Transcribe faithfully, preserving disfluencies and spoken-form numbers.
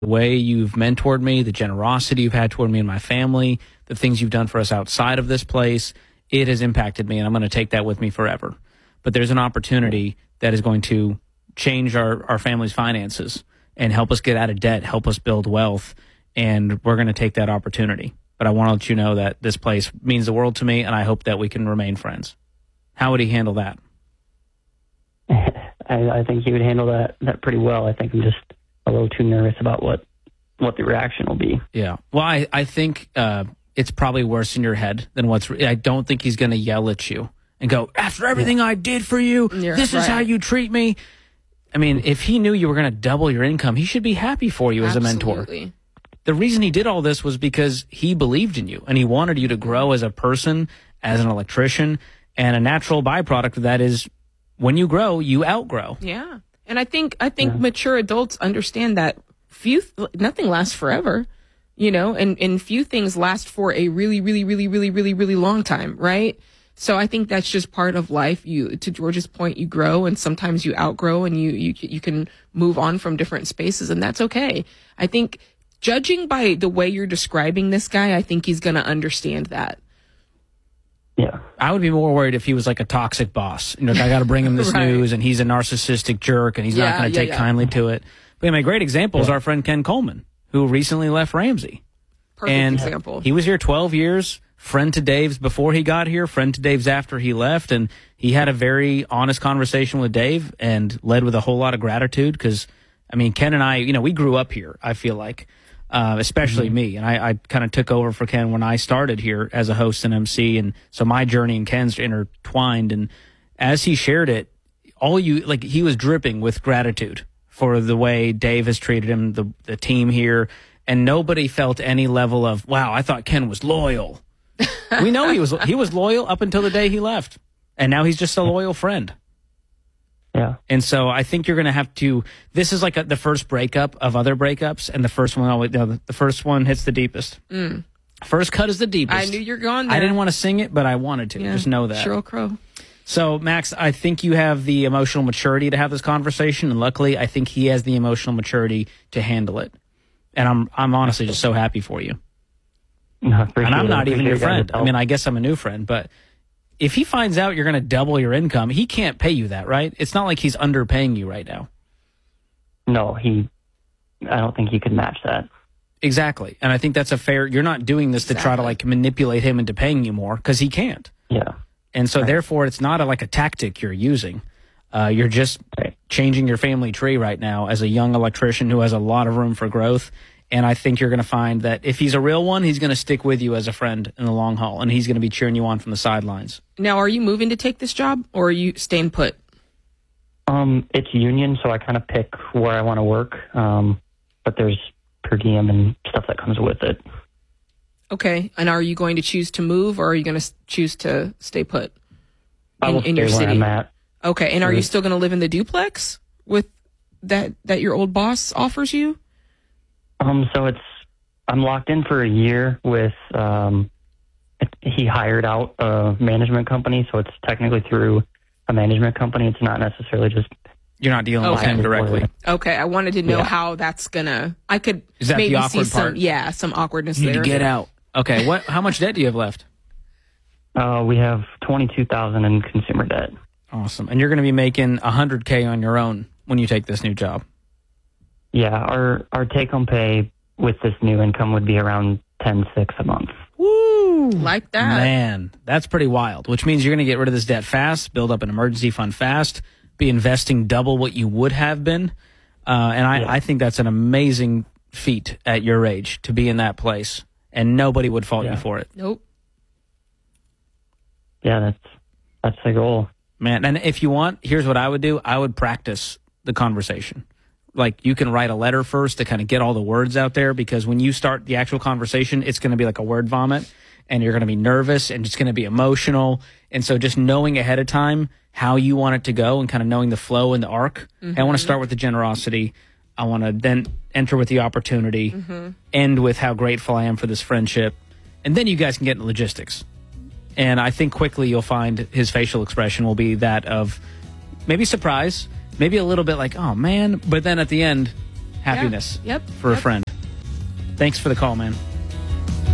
The way you've mentored me, the generosity you've had toward me and my family, the things you've done for us outside of this place, it has impacted me, and I'm going to take that with me forever. But there's an opportunity that is going to change our, our family's finances and help us get out of debt, help us build wealth, and we're going to take that opportunity. But I want to let you know that this place means the world to me, and I hope that we can remain friends. How would he handle that? I, I think he would handle that, that pretty well. I think I'm just a little too nervous about what, what the reaction will be. Yeah. Well, I, I think uh, it's probably worse in your head than what's re- I don't think he's going to yell at you and go, after everything yeah. I did for you, You're this right. is how you treat me. I mean, if he knew you were going to double your income, he should be happy for you Absolutely. as a mentor. The reason he did all this was because he believed in you and he wanted you to grow as a person, as an electrician, and a natural byproduct of that is when you grow, you outgrow. Yeah. And I think I think Yeah. mature adults understand that few nothing lasts forever, you know, and, and few things last for a really, really, really, really, really, really long time, right? So I think that's just part of life. You, to George's point, you grow and sometimes you outgrow and you, you, you can move on from different spaces, and that's okay. I think judging by the way you're describing this guy, I think he's going to understand that. Yeah. I would be more worried if he was like a toxic boss. You know, I got to bring him this Right. news and he's a narcissistic jerk and he's Yeah, not going to yeah, take yeah. kindly to it. But I mean, a great example is Yeah. our friend Ken Coleman, who recently left Ramsey. Perfect and example. He was here twelve years, friend to Dave's before he got here, friend to Dave's after he left. And he had a very honest conversation with Dave and led with a whole lot of gratitude because, I mean, Ken and I, you know, we grew up here, I feel like, uh, especially Mm-hmm. me. And I, I kind of took over for Ken when I started here as a host and M C. And so my journey and Ken's intertwined. And as he shared it, all you, like, he was dripping with gratitude for the way Dave has treated him, the, the team here. And nobody felt any level of, wow, I thought Ken was loyal. We know he was he was loyal up until the day he left. And now he's just a loyal friend. Yeah. And so I think you're going to have to, this is like a, the first breakup of other breakups. And the first one, always, no, the first one hits the deepest. Mm. First cut is the deepest. I knew you were going there. I didn't want to sing it, but I wanted to. Yeah. Just know that. Sheryl Crow. So, Max, I think you have the emotional maturity to have this conversation. And luckily, I think he has the emotional maturity to handle it. And I'm I'm honestly just so happy for you. No, I appreciate And I'm it. not even Appreciate your you guys' friend. I help. mean, I guess I'm a new friend, but if he finds out you're going to double your income, he can't pay you that, right? It's not like he's underpaying you right now. No, he, I don't think he could match that. Exactly. And I think that's a fair, you're not doing this to try to Exactly. like manipulate him into paying you more because he can't. Yeah. And so therefore it's not a, like a tactic you're using. Uh, you're just Right. changing your family tree right now as a young electrician who has a lot of room for growth. And I think you're going to find that if he's a real one, he's going to stick with you as a friend in the long haul, and he's going to be cheering you on from the sidelines. Now, are you moving to take this job, or are you staying put? Um, it's union, so I kind of pick where I want to work. Um, but there's per diem and stuff that comes with it. Okay. And are you going to choose to move, or are you going to choose to stay put I in, will in stay your where city? I'm at. Okay. And are you Mhm. still going to live in the duplex with that that your old boss offers you? Um, so it's, I'm locked in for a year with, um, it, he hired out a management company, so it's technically through a management company. It's not necessarily just, You're not dealing with Okay. him directly. Okay. I wanted to know Yeah. how that's gonna. I could Is that the maybe see awkward some. part? Yeah, some awkwardness You need there. to get out. Okay. What? How much debt do you have left? uh, we have twenty-two thousand in consumer debt. Awesome. And you're going to be making one hundred K on your own when you take this new job. Yeah. Our, our take home pay with this new income would be around ten six a month. Woo! Like that. Man, that's pretty wild, which means you're going to get rid of this debt fast, build up an emergency fund fast, be investing double what you would have been. Uh, and I, Yeah. I think that's an amazing feat at your age to be in that place, and nobody would fault Yeah. you for it. Nope. Yeah, that's, that's the goal. Man, and if you want, here's what I would do. I would practice the conversation. Like, you can write a letter first to kind of get all the words out there, because when you start the actual conversation, it's going to be like a word vomit, and you're going to be nervous, and it's going to be emotional. And so just knowing ahead of time how you want it to go and kind of knowing the flow and the arc. And I want to start with the generosity. I want to then enter with the opportunity, end with how grateful I am for this friendship. And then you guys can get into logistics. And I think quickly you'll find his facial expression will be that of maybe surprise, maybe a little bit like, oh, man. But then at the end, happiness Yep. for Yep. a friend. Thanks for the call, man.